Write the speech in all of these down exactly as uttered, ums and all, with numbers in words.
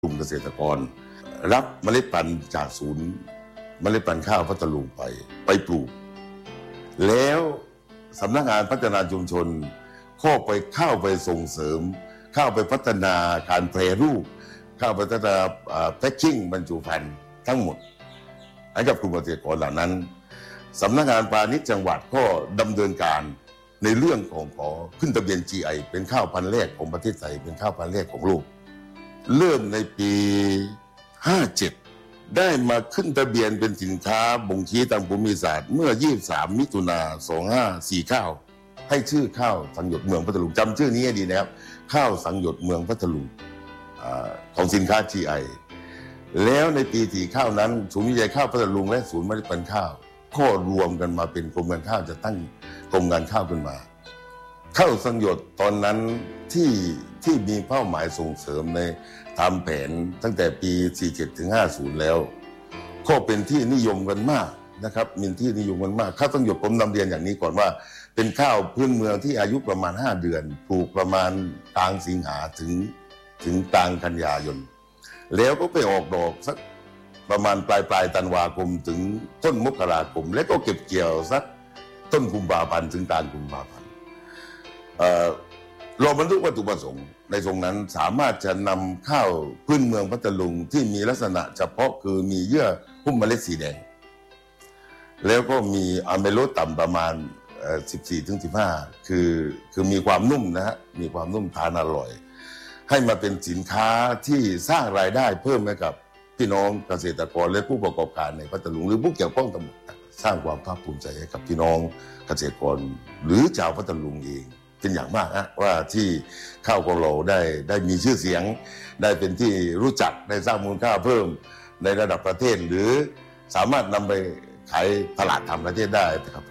กลุ่มเกษตรกรรับเมล็ดพันธุ์จากศูนย์เมล็ดพันธุ์ข้าวพัทลุงไปไปปลูกแล้วสำนักงานพัฒนาชุมชนเข้าไปเข้าไปส่งเสริมเข้าไปพัฒนาการแปรรูปเข้าไปพัฒนาแพ็คกิ้งบรรจุภัณฑ์ทั้งหมดให้กับกลุ่มเกษตรกรเหล่านั้นสำนักงานพาณิชย์จังหวัดก็ดำเนินการในเรื่องของขอขึ้นทะเบียน จี ไอ เป็นข้าวพันธุ์แรกของประเทศไทยเป็นข้าวพันธุ์แรกของโลกเริ่มในปีห้าสิบเจ็ดได้มาขึ้นทะเบียนเป็นสินค้าบ่งชี้ทางภูมิศาสตร์เมื่อยี่สิบสามมิถุนายนสองพันห้าร้อยสี่สิบเก้าให้ชื่อข้าวสังหยดเมืองพัทลุงจำชื่อนี้ให้ดีนะครับข้าวสังหยดเมืองพัทลุงของสินค้า จี ไอ แล้วในปีที่ข้าวนั้นศูนย์วิจัยข้าวพัทลุงและศูนย์เมล็ดพันธุ์ข้าวก็รวมกันมาเป็นกรมการข้าวจะตั้งกรมการข้าวขึ้นมาข้าวสังหยดตอนนั้นที่ที่มีเป้าหมายส่งเสริมในตามแผนตั้งแต่ปีสี่สิบเจ็ดถึงห้าสิบแล้วก็เป็นที่นิยมกันมากนะครับมีที่นิยมกันมากข้าวสังหยดผมนำเรียนอย่างนี้ก่อนว่าเป็นข้าวพื้นเมืองที่อายุประมาณห้าเดือนปลูกประมาณกลางสิงหาถึงถึงกลางกันยายนแล้วก็ไปออกดอกสักประมาณปลายปลายธันวาคมถึงต้นมกราคมแล้วก็เก็บเกี่ยวสักต้นกุมภาพันธ์ถึงกลางกุมภาพันธ์เราบรรลุวัตถุประสงค์ในตรงนั้นสามารถจะนำข้าวพื้นเมืองพัทลุงที่มีลักษณะเฉพาะคือมีเยื่อหุ้มเมล็ดสีแดงแล้วก็มีอะเมโลต่ำประมาณสิบสี่ถึงสิบห้าคือคือมีความนุ่มนะฮะมีความนุ่มทานอร่อยให้มาเป็นสินค้าที่สร้างรายได้เพิ่มให้กับพี่น้องเกษตรกรและผู้ประกอบการในพัทลุงหรือผู้เกี่ยวข้องทั้งหมดสร้างความภาคภูมิใจให้กับพี่น้องเกษตรกรหรือชาวพัทลุงเองเป็นอย่างมากนะว่าที่ข้าวของเราได้ได้มีชื่อเสียงได้เป็นที่รู้จักได้สร้างมูลค่าเพิ่มในระดับประเทศหรือสามารถนำไปขายตลาดต่างประเทศได้ครับ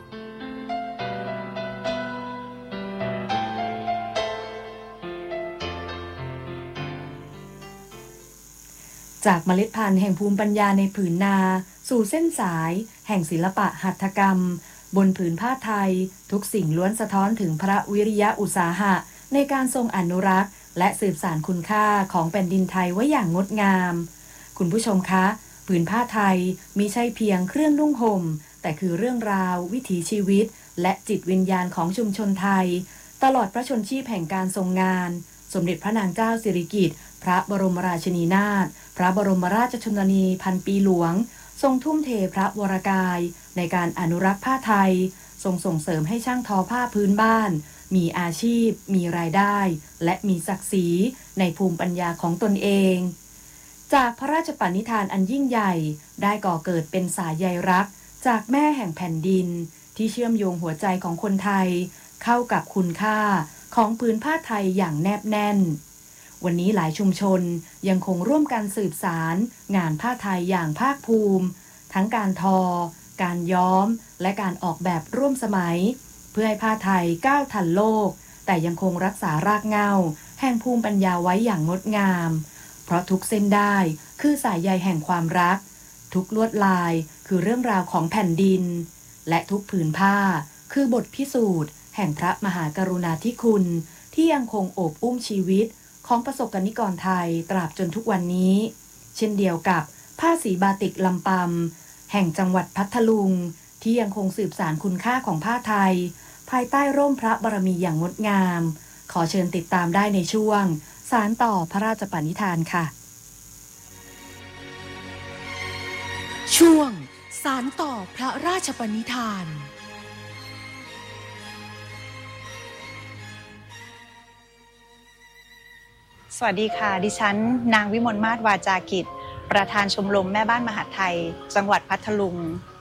จากเมล็ดพันธุ์แห่งภูมิปัญญาในผืนนาสู่เส้นสายแห่งศิลปะหัตถกรรมบนผืนผ้าไทยทุกสิ่งล้วนสะท้อนถึงพระวิริยะอุตสาหะในการทรงอนุรักษ์และสืบสานคุณค่าของแผ่นดินไทยไว้อย่างงดงามคุณผู้ชมคะผืนผ้าไทยมิใช่เพียงเครื่องนุ่งห่มแต่คือเรื่องราววิถีชีวิตและจิตวิญญาณของชุมชนไทยตลอดพระชนชีพแห่งการทรงงานสมเด็จพระนางเจ้าสิริกิติ์พระบรมราชินีนาถพระบรมราชชนนีพันปีหลวงทรงทุ่มเทพระวรกายในการอนุรักษ์ผ้าไทยทรงส่งเสริมให้ช่างทอผ้าพื้นบ้านมีอาชีพมีรายได้และมีศักดิ์ศรีในภูมิปัญญาของตนเองจากพระราชปณิธานอันยิ่งใหญ่ได้ก่อเกิดเป็นสายใยรักจากแม่แห่งแผ่นดินที่เชื่อมโยงหัวใจของคนไทยเข้ากับคุณค่าของผืนผ้าไทยอย่างแนบแน่นวันนี้หลายชุมชนยังคงร่วมกันสืบสารงานผ้าไทยอย่างภาคภูมิทั้งการทอการย้อมและการออกแบบร่วมสมัยเพื่อให้ผ้าไทยก้าวทันโลกแต่ยังคงรักษารากเหง้าแห่งภูมิปัญญาไว้อย่างงดงามเพราะทุกเส้นได้คือสายใยแห่งความรักทุกลวดลายคือเรื่องราวของแผ่นดินและทุกผืนผ้าคือบทพิสูจน์แห่งพระมหากรุณาธิคุณที่ยังคงโอบอุ้มชีวิตของประสบกนิกรไทยตราบจนทุกวันนี้เช่นเดียวกับผ้าสีบาติกลำปำแห่งจังหวัดพัทลุงที่ยังคงสืบสานคุณค่าของผ้าไทยภายใต้ร่มพระบารมีอย่างงดงามขอเชิญติดตามได้ในช่วงสานต่อพระราชปณิธานค่ะช่วงสานต่อพระราชปณิธานสวัสดีค่ะดิฉันนางวิมลมาศวาจากิจประธานชมรมแม่บ้านมหาดไทยจังหวัดพัทลุง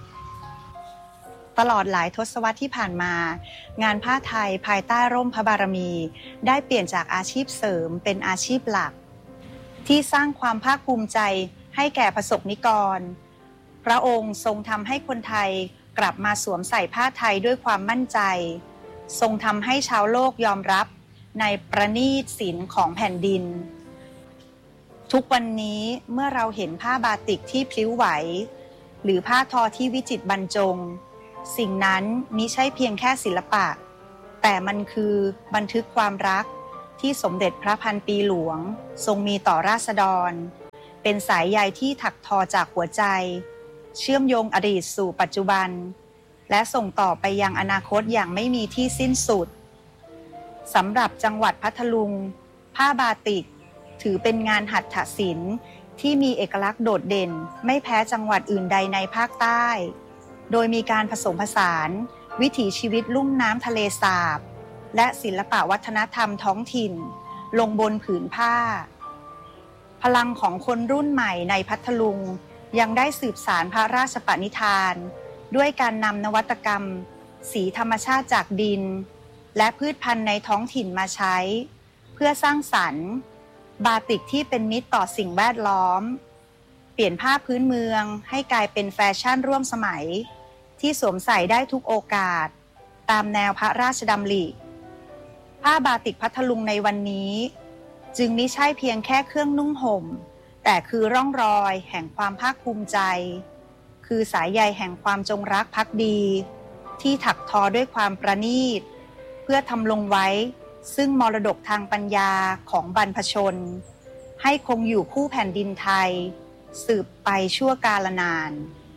ตลอดหลายทศวรรษที่ผ่านมางานผ้าไทยภายใต้ร่มพระบารมีได้เปลี่ยนจากอาชีพเสริมเป็นอาชีพหลักที่สร้างความภาคภูมิใจให้แก่ประสบนิกรพระองค์ทรงทำให้คนไทยกลับมาสวมใส่ผ้าไทยด้วยความมั่นใจทรงทำให้ชาวโลกยอมรับในประณีตศิลป์ของแผ่นดินทุกวันนี้เมื่อเราเห็นผ้าบาติกที่พลิ้วไหวหรือผ้าทอที่วิจิตรบรรจงสิ่งนั้นมิใช่เพียงแค่ศิลปะแต่มันคือบันทึกความรักที่สมเด็จพระพันปีหลวงทรงมีต่อราษฎรเป็นสายใยที่ถักทอจากหัวใจเชื่อมโยงอดีตสู่ปัจจุบันและส่งต่อไปยังอนาคตอย่างไม่มีที่สิ้นสุดสำหรับจังหวัดพัทลุงผ้าบาติกถือเป็นงานหัตถศิลป์ที่มีเอกลักษณ์โดดเด่นไม่แพ้จังหวัดอื่นใดในภาคใต้โดยมีการผสมผสานวิถีชีวิตลุ่มน้ำทะเลสาบและศิลปวัฒนธรรมท้องถิ่นลงบนผืนผ้าพลังของคนรุ่นใหม่ในพัทลุงยังได้สืบสานพระราชปณิธานด้วยการนำนวัตกรรมสีธรรมชาติจากดินและพืชพันธุ์ในท้องถิ่นมาใช้เพื่อสร้างสรรค์บาติกที่เป็นมิตรต่อสิ่งแวดล้อมเปลี่ยนผ้าพื้นเมืองให้กลายเป็นแฟชั่นร่วมสมัยที่สวมใส่ได้ทุกโอกาสตามแนวพระราชดำริผ้าบาติกพัทลุงในวันนี้จึงมิใช่เพียงแค่เครื่องนุ่งห่มแต่คือร่องรอยแห่งความภาคภูมิใจคือสายใยแห่งความจงรักภักดีที่ถักทอด้วยความประณีตเพื่อทำลงไว้ซึ่งมรดกทางปัญญาของบรรพชนให้คงอยู่คู่แผ่นดินไทยสืบไปชั่วกาลนาน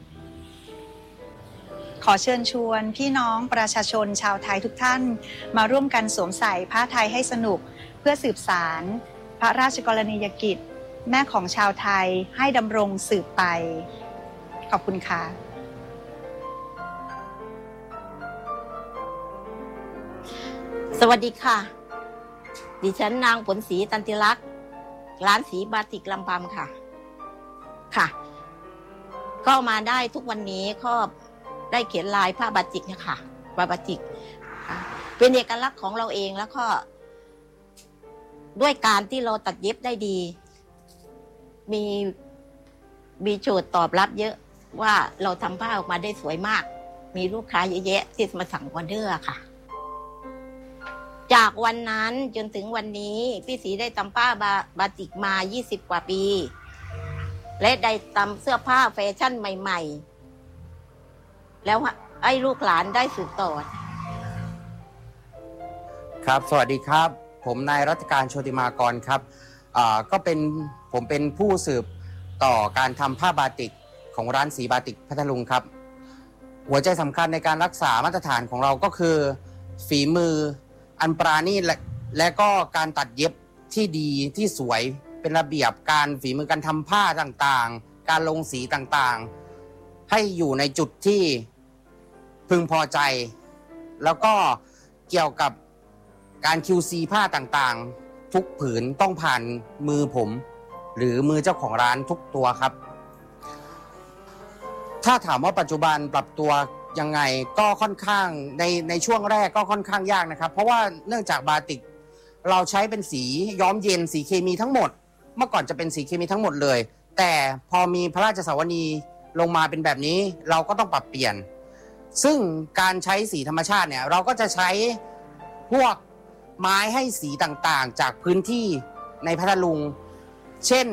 ขอเชิญชวนพี่น้องประชาชนชาวไทยทุกท่านมาร่วมกันสวมใส่ผ้าไทยให้สนุกเพื่อสืบสานพระราชกรณียกิจแม่ของชาวไทยให้ดำรงสืบไปขอบคุณค่ะสวัสดีค่ะดิฉันนางผลศรีตันติลักษณ์ร้านสีบาติกลำปำค่ะค่ะก็มาได้ทุกวันนี้ก็ได้เขียนลายผ้าบาติกนะคะผ้าบาติกเป็นเอกลักษณ์ของเราเองแล้วก็ด้วยการที่เราตัดเย็บได้ดีมีมีโจทย์ตอบรับเยอะว่าเราทำผ้าออกมาได้สวยมากมีลูกค้าเยอะแยะที่มาสั่งออเดอร์ค่ะจากวันนั้นจนถึงวันนี้พี่ศรีได้ทำผ้าบาบาติกมายี่สิบกว่าปีและได้ทำเสื้อผ้าแฟชั่นใหม่ๆแล้วไอ้ลูกหลานได้สืบต่อครับสวัสดีครับผมนายรัตการโชติมากรครับอ่าก็เป็นผมเป็นผู้สืบต่อการทำผ้าบาติกของร้านสีบาติกพัทลุงครับหัวใจสำคัญในการรักษามาตรฐานของเราก็คือฝีมืออันปราณีตและและก็การตัดเย็บที่ดีที่สวยเป็นระเบียบการฝีมือการทำผ้าต่างๆการลงสีต่างๆให้อยู่ในจุดที่พึงพอใจแล้วก็เกี่ยวกับการ คิว ซี ผ้าต่างๆทุกผืนต้องผ่านมือผมหรือมือเจ้าของร้านทุกตัวครับถ้าถามว่าปัจจุบันปรับตัวยังไงก็ค่อนข้างในในช่วงแรกก็ค่อนข้างยากนะครับเพราะว่าเนื่องจากบาติกเราใช้เป็นสีย้อมเย็นสีเคมีทั้งหมดเมื่อก่อนจะเป็นสีเคมีทั้งหมดเลยแต่พอมีพระราชสวนีลงมาเป็นแบบนี้เราก็ต้องปรับเปลี่ยนซึ่งการใช้สีธรรมชาติเนี่ยเราก็จะใช้พวกไม้ให้สีต่างๆจากพื้นที่ในพัทลุงเช่น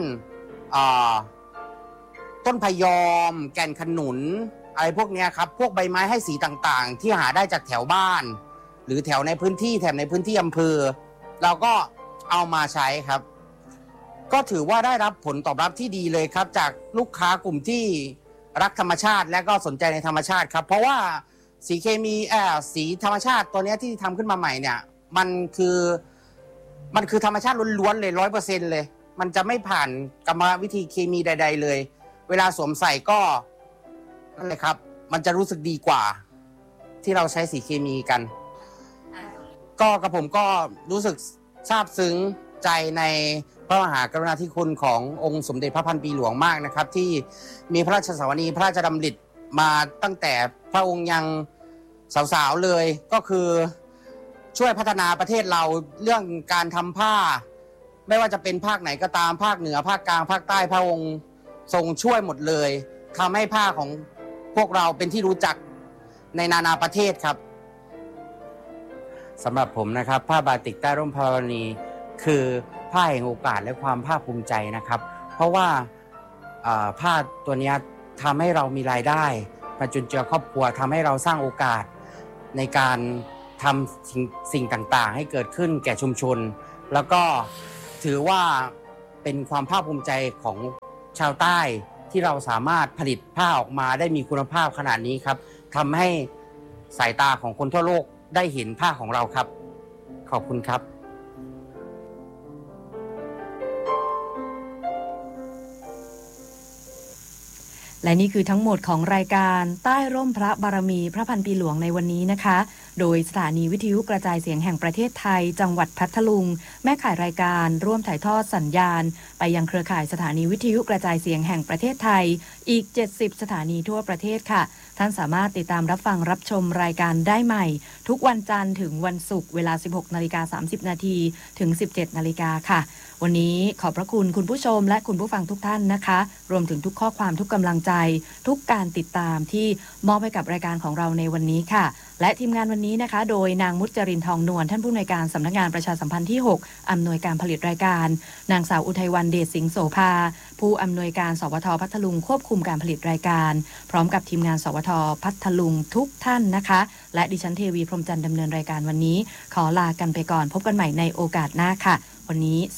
ต้นพยอมแก่นขนุนอะไรพวกนี้ครับพวกใบไม้ให้สีต่างๆที่หาได้จากแถวบ้านหรือแถวในพื้นที่แถบในพื้นที่อำเภอเราก็เอามาใช้ครับก็ถือว่าได้รับผลตอบรับที่ดีเลยครับจากลูกค้ากลุ่มที่รักธรรมชาติและก็สนใจในธรรมชาติครับเพราะว่าสีเคมีเอ่อสีธรรมชาติตัวนี้ที่ทำขึ้นมาใหม่เนี่ยมันคือมันคือธรรมชาติล้วนๆเลยร้อยเปอร์เซ็นต์เลยมันจะไม่ผ่านกรรมวิธีเคมีใดๆเลยเวลาสวมใส่ก็นั่นแหละครับมันจะรู้สึกดีกว่าที่เราใช้สีเคมีกันก็กับผมก็รู้สึกซาบซึ้งใจในพระมหากรุณาธิคุณขององค์สมเด็จพระพันปีหลวงมากนะครับที่มีพระราชสวนีพระราชดำริมาตั้งแต่พระองค์ยังสาวๆเลยก็คือช่วยพัฒนาประเทศเราเรื่องการทำผ้าไม่ว่าจะเป็นภาคไหนก็ตามภาคเหนือภาคกลางภาคใต้พระองค์ทรงช่วยหมดเลยทำให้ผ้าของพวกเราเป็นที่รู้จักในนานาประเทศครับสำหรับผมนะครับผ้าบาติกใต้ร่มพระบารมีคือผ้าแห่งโอกาสและความภาคภูมิใจนะครับเพราะว่าผ้าตัวนี้ทำให้เรามีรายได้มาจุนเจือครอบครัวทำให้เราสร้างโอกาสในการทำสิ่งสิ่งต่างๆให้เกิดขึ้นแก่ชุมชนแล้วก็ถือว่าเป็นความภาคภูมิใจของชาวใต้ที่เราสามารถผลิตผ้าออกมาได้มีคุณภาพขนาดนี้ครับทำให้สายตาของคนทั่วโลกได้เห็นผ้าของเราครับขอบคุณครับและนี่คือทั้งหมดของรายการใต้ร่มพระบารมีพระพันปีหลวงในวันนี้นะคะโดยสถานีวิทยุกระจายเสียงแห่งประเทศไทยจังหวัดพัทลุงแม่ข่ายรายการร่วมถ่ายทอดสัญญาณไปยังเครือข่ายสถานีวิทยุกระจายเสียงแห่งประเทศไทยอีกเจ็ดสิบสถานีทั่วประเทศค่ะท่านสามารถติดตามรับฟังรับชมรายการได้ใหม่ทุกวันจันทร์ถึงวันศุกร์เวลา สิบหกนาฬิกาสามสิบนาทีถึง สิบเจ็ดนาฬิกาค่ะวันนี้ขอบพระคุณคุณผู้ชมและคุณผู้ฟังทุกท่านนะคะรวมถึงทุกข้อความทุกกำลังใจทุกการติดตามที่มอบให้กับรายการของเราในวันนี้ค่ะและทีมงานวันนี้นะคะโดยนางมุจรินทองนวลท่านผู้อำนวยการสำนักงานประชาสัมพันธ์ที่หกอำนวยการผลิตรายการนางสาวอุทัยวรรณเดชสิงห์โสภาผู้อำนวยการสวทพัทลุงควบคุมการผลิตรายการพร้อมกับทีมงานสวทพัทลุงทุกท่านนะคะและดิฉันเทวีพรหมจันทร์ดำเนินรายการวันนี้ขอลากันไปก่อนพบกันใหม่ในโอกาสหน้าค่ะวันนี้